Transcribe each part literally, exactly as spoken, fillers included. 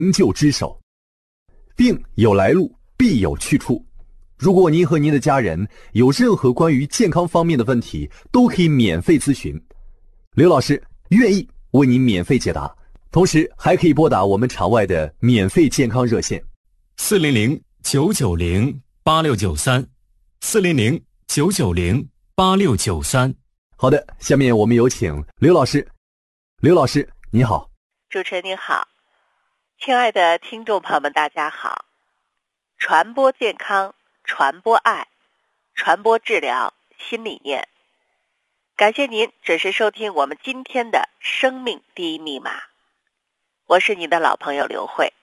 救之手。病有来路，必有去处。如果您和您的家人有任何关于健康方面的问题，都可以免费咨询，刘老师愿意为您免费解答，同时还可以拨打我们场外的免费健康热线四零零九九零八六九三，四零零九九零八六九三。 好的，下面我们有请刘老师。刘老师你好。 主持人您好，亲爱的听众朋友们大家好。传播健康，传播爱，传播治疗新理念。感谢您准时收听我们今天的生命第一密码，我是您的老朋友刘慧。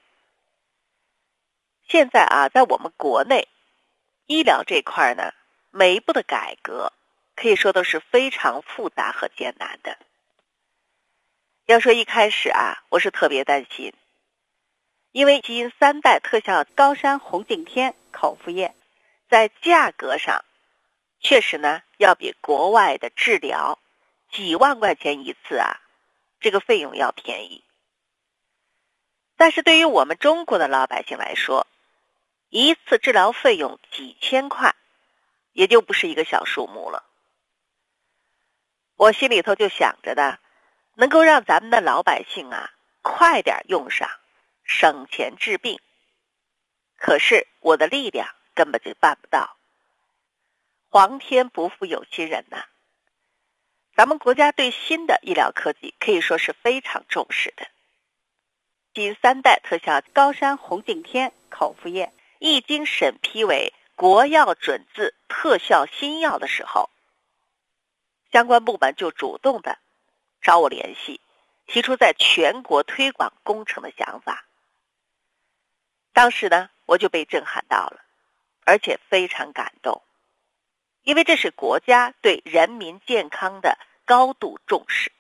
现在啊，在我们国内医疗这块呢，每一步的改革可以说都是非常复杂和艰难的。要说一开始啊，我是特别担心，因为基因三代特效高山红景天口服液在价格上确实呢要比国外的治疗几万块钱一次啊，这个费用要便宜。但是对于我们中国的老百姓来说，一次治疗费用几千块也就不是一个小数目了。我心里头就想着的，能够让咱们的老百姓啊快点用上，省钱治病。可是我的力量根本就办不到，皇天不负有心人呐。咱们国家对新的医疗科技可以说是非常重视的。基因三代特效高山红景天口服液一经审批为国药准字特效新药的时候，相关部门就主动的找我联系，提出在全国推广工程的想法。当时呢，我就被震撼到了，而且非常感动，因为这是国家对人民健康的高度重视。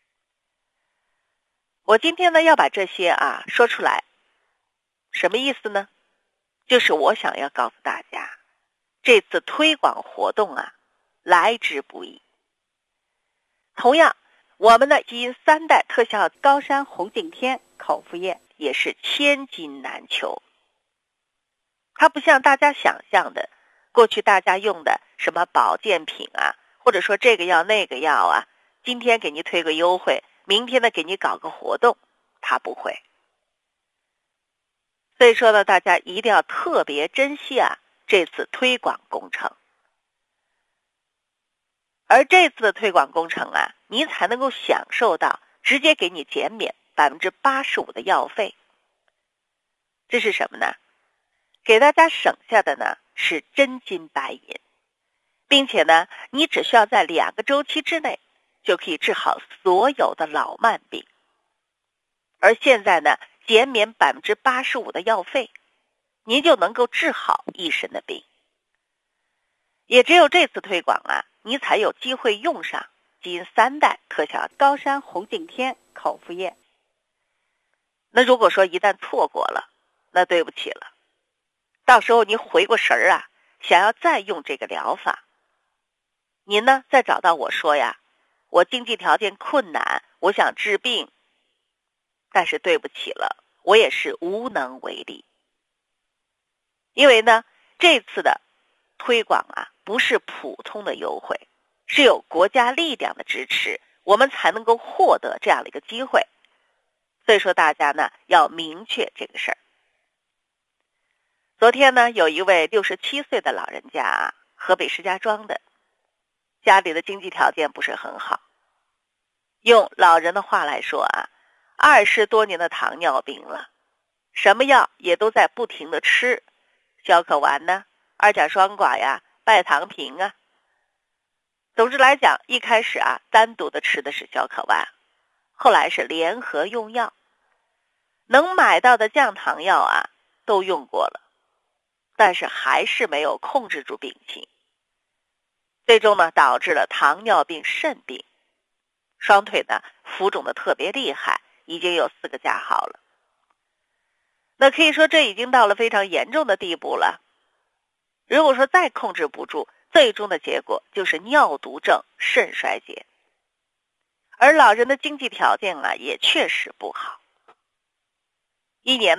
我今天呢要把这些啊说出来，什么意思呢？就是我想要告诉大家，这次推广活动啊来之不易。同样，我们的基因三代特效高山红景天口服液也是千金难求。它不像大家想象的，过去大家用的什么保健品啊，或者说这个药那个药啊，今天给你推个优惠，明天呢给你搞个活动，它不会。所以说呢，大家一定要特别珍惜啊这次推广工程。而这次的推广工程啊，您才能够享受到直接给你减免 百分之八十五 的药费。这是什么呢？给大家省下的呢是真金白银，并且呢你只需要在两个周期之内就可以治好所有的老慢病。而现在呢减免 百分之八十五 的药费，您就能够治好一身的病。也只有这次推广啊，你才有机会用上基因三代特效高山红景天口服液。那如果说一旦错过了，那对不起了，到时候您回过神儿啊，想要再用这个疗法，您呢再找到我说呀，我经济条件困难，我想治病，但是对不起了，我也是无能为力。因为呢这次的推广啊不是普通的优惠，是有国家力量的支持，我们才能够获得这样的一个机会。所以说大家呢要明确这个事儿。昨天呢有一位六十七岁的老人家啊，河北石家庄的，家里的经济条件不是很好，用老人的话来说啊，二十多年的糖尿病了，什么药也都在不停的吃，消可丸呢，二甲双胍呀，拜糖平啊。总之来讲，一开始啊单独的吃的是消可丸，后来是联合用药，能买到的降糖药啊都用过了，但是还是没有控制住病情，最终呢导致了糖尿病肾病，双腿呢浮肿的特别厉害，已经有四个加号了。那可以说这已经到了非常严重的地步了。如果说再控制不住，最终的结果就是尿毒症肾衰竭。而老人的经济条件啊也确实不好。 一年